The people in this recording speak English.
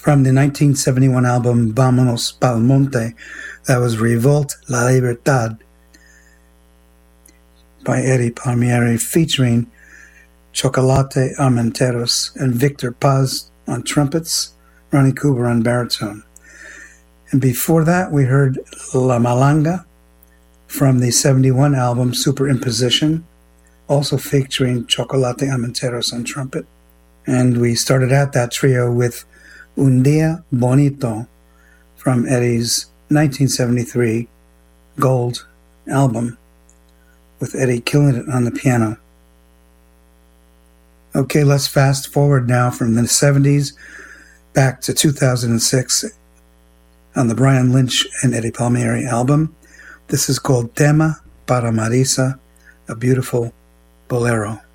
from the 1971 album Vámonos pa'l Monte. That was Revolt La Libertad by Eddie Palmieri, featuring Chocolate Armenteros and Victor Paz on trumpets, Ronnie Cooper on baritone. And before that, we heard La Malanga from the 71 album Superimposition, also featuring Chocolate Armenteros on trumpet. And we started out that trio with Un Día Bonito from Eddie's 1973 Gold album, with Eddie killing it on the piano. Okay, let's fast forward now from the 70s back to 2006 on the Brian Lynch and Eddie Palmieri album. This is called Tema para Marisa, a beautiful bolero.